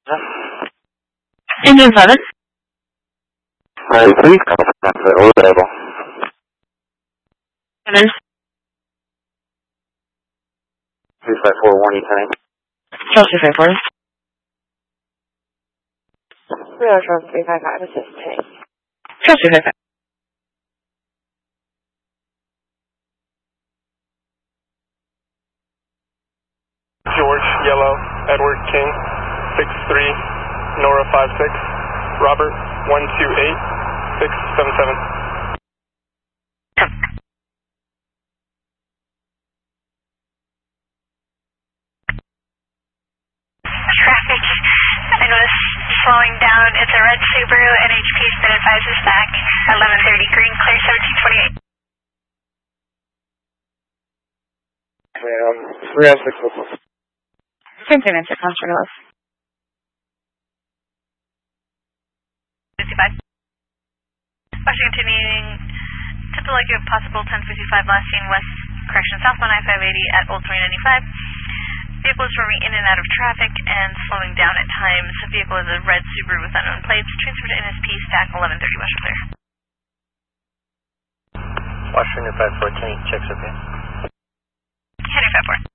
Engine 7. Please come from the available. 7. 354 warning time. Charles 354. 355 assist tank. Charles 355. George, Yellow, Edward, King, 63, Nora 56, Robert, 128, 677. Traffic, I noticed slowing down. It's a red Subaru, NHP spin advises back, 1130 green, clear 1728. 306. Same thing, answer, Constable Love. 55. Washington continuing to the like of possible 1055 last seen west, correction, southbound I-580 at Old 395. Vehicle is moving in and out of traffic and slowing down at times. The vehicle is a red Subaru with unknown plates. Transfer to NSP, stack 1130 West Clear. Washington 514, checks okay. Heading 54.